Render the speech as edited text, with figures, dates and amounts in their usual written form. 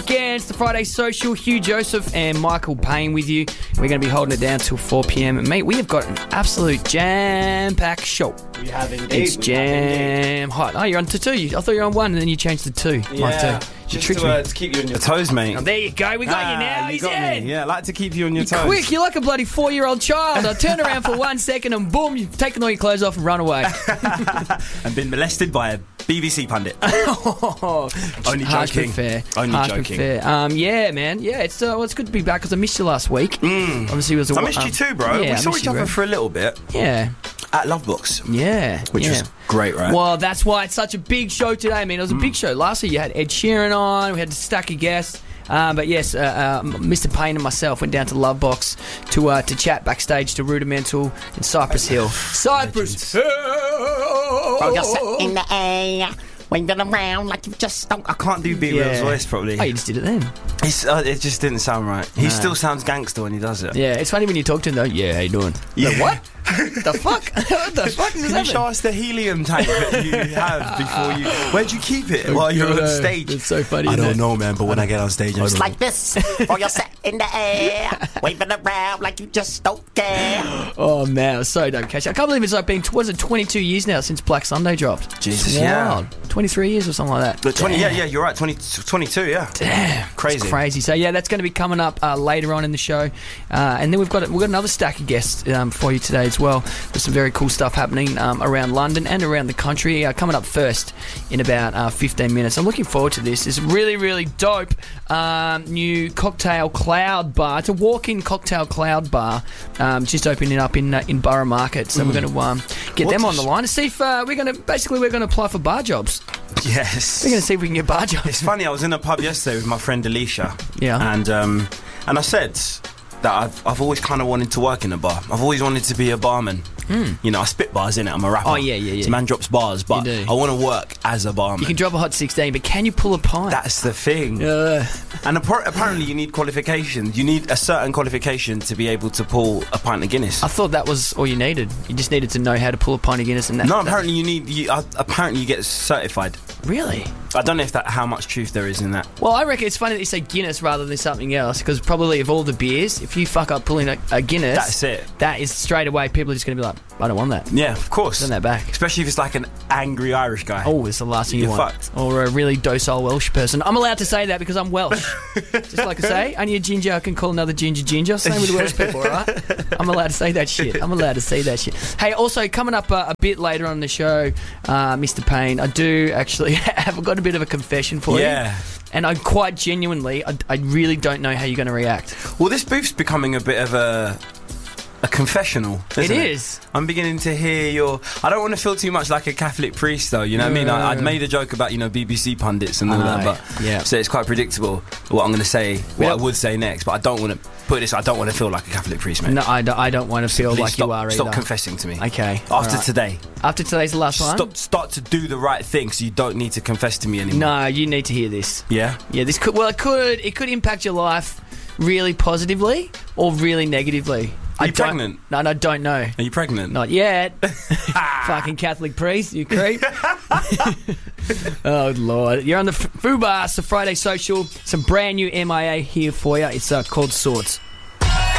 again. It's the Friday Social. Hugh Joseph and Michael Payne with you. We're going to be holding it down till 4 p.m. And mate, we have got an absolute jam-packed show. We have indeed. It's jam hot. Oh, you're on to 2. I thought you were on 1 and then you changed to 2. Yeah, just to keep you on your toes, mate. Oh, there you go. We got you now. You He's got in. me. Yeah, I like to keep you on your toes. Quick, you're like a bloody 4-year-old child. I turn around for 1 second and boom, you've taken all your clothes off and run away. And been molested by a BBC pundit. Only Harsh joking. but fair. Only Harsh joking. But fair. Yeah, man. Yeah, it's good to be back because I missed you last week. Obviously, it was. I missed you too, bro. Yeah, we saw each other for a little bit Yeah, at Lovebox, yeah. which was great, right? Well, that's why it's such a big show today. I mean, it was a big show. Last year you had Ed Sheeran on. We had a stack of guests. But yes, Mr. Payne and myself went down to Lovebox to chat backstage to Rudimental in Cypress Hill. Cypress Hill! Throw yourself in the air, waving around like you just don't. I can't do B-Will's voice properly. Oh, you just did it then. It just didn't sound right. He still sounds gangster when he does it. Yeah, it's funny when you talk to him though. Yeah, how you doing? Yeah. Like, what? The fuck? What the fuck is Can you happening? show us the helium tank that you have before you... Where'd you keep it while you're on stage? It's so funny. I isn't don't it? know, man, but when I get on stage... I'm It's like this. Throw yourself in the air, waving around like you just don't care. Oh man, it was so dope, Cash. I can't believe it's like been 22 years now since Black Sunday dropped. Jesus, It's yeah. wild. 23 years or something like that. But 20, Damn. yeah, you're right. 22, yeah. Damn, Crazy. It's crazy. So yeah, that's going to be coming up later on in the show, and then we've got another stack of guests for you today as well. There's some very cool stuff happening around London and around the country. Coming up first in about 15 minutes. I'm looking forward to this. It's a really, really dope new cocktail cloud bar. It's a walk-in cocktail cloud bar, just opening up in Borough Market. So we're going to get them on the line to see if we're going to apply for bar jobs. Yes. We're going to see if we can get bar jobs. It's funny, I was in a pub yesterday with my friend Alicia. Yeah. And I said that I've always kind of wanted to work in a bar. I've always wanted to be a barman. You know, I spit bars, innit? I'm a rapper. Oh, yeah. So man drops bars, but You do. I want to work as a barman. You can drop a hot 16, but can you pull a pint? That's the thing. And apparently you need qualifications. You need a certain qualification to be able to pull a pint of Guinness. I thought that was all you needed. You just needed to know how to pull a pint of Guinness, and that. No, apparently apparently you get certified. Really? I don't know how much truth there is in that. Well, I reckon it's funny that you say Guinness rather than something else, because probably of all the beers, if you fuck up pulling a Guinness, That's it. That is straight away. People are just going to be like, I don't want that. Yeah, of course. Send that back. Especially if it's like an angry Irish guy. Oh, it's the last thing you You're want. fucked. Or a really docile Welsh person. I'm allowed to say that because I'm Welsh. Just like I say, only a ginger I can call another ginger. Same with Welsh people, all right? I'm allowed to say that shit. I'm allowed to say that shit. Hey, also, coming up a bit later on in the show, Mr. Payne, I do actually have got a bit of a confession for you. Yeah. And I quite genuinely, I really don't know how you're going to react. Well, this booth's becoming a bit of a confessional, isn't it? It is. I'm beginning to hear I don't want to feel too much like a Catholic priest, though. You know what I mean? I'd made a joke about BBC pundits and all that, but yeah. So it's quite predictable what I'm going to say, what I would say next. But I don't want to put this. I don't want to feel like a Catholic priest, mate. No, I don't want to feel Please like stop, you are either. Stop confessing to me. Okay. After alright. today, After today's the last one? start to do the right thing, so you don't need to confess to me anymore. No, you need to hear this. Yeah. Yeah, this could it could impact your life really positively or really negatively. Are you pregnant? No, I don't know. Are you pregnant? Not yet. Fucking Catholic priest, you creep. Oh, Lord. You're on the FUBAR, the Friday Social. Some brand new MIA here for you. It's called Swords.